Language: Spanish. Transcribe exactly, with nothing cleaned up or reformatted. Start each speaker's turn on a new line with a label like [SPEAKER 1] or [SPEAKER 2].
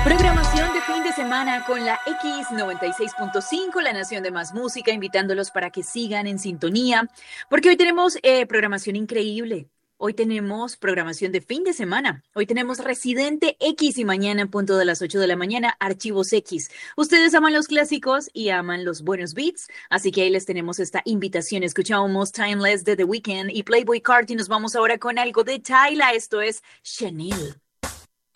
[SPEAKER 1] Programación de fin de semana con la X noventa y seis punto cinco, la nación de más música, invitándolos para que sigan en sintonía, porque hoy tenemos eh, programación increíble. Hoy tenemos programación de fin de semana. Hoy tenemos Residente X y mañana en punto de las ocho de la mañana, Archivos X. Ustedes aman los clásicos y aman los buenos beats, así que ahí les tenemos esta invitación. Escuchamos Timeless de The Weeknd y Playboy Carti. Nos vamos ahora con algo de Tyla. Esto es Chanel.